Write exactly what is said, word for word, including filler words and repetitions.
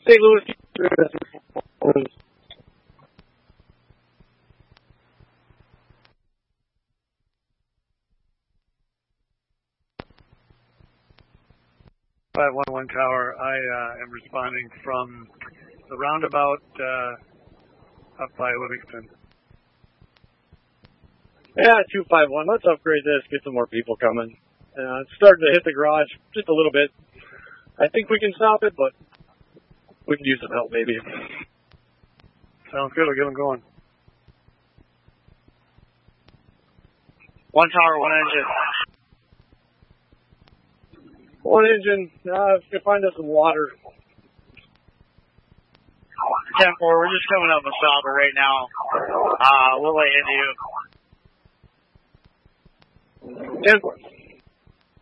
Saint Louis. five one one Tower, I uh, am responding from the roundabout uh, up by Livingston. Yeah, two five one. Let's upgrade this, get some more people coming. Uh, it's starting to hit the garage just a little bit. I think we can stop it, but we can use some help maybe. Sounds good. I'll get them going. One tower, one engine. One engine. Uh, if you can find us some water. ten four, we're just coming up with Sauber right now. Uh, we'll lay into you. ten four.